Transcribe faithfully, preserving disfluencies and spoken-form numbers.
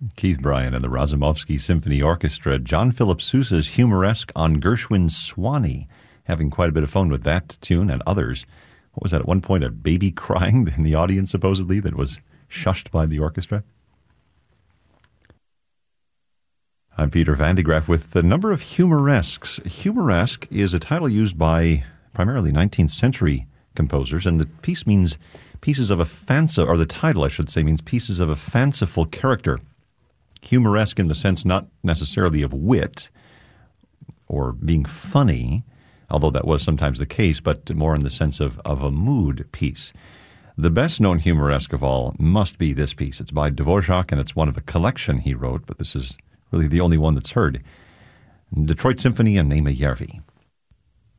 Keith Bryan and the Razumovsky Symphony Orchestra. John Philip Sousa's Humoresque on Gershwin's Swanee. Having quite a bit of fun with that tune and others. What was that, at one point, a baby crying in the audience, supposedly, that was shushed by the orchestra? I'm Peter Van de Graaff with the number of humoresques. Humoresque is a title used by primarily nineteenth century composers, and the piece means pieces of a fancy, or the title, I should say, means pieces of a fanciful character. Humoresque in the sense not necessarily of wit or being funny, although that was sometimes the case, but more in the sense of, of a mood piece. The best-known humoresque of all must be this piece. It's by Dvorak, and it's one of a collection he wrote, but this is really the only one that's heard. Detroit Symphony and Nema Järvi.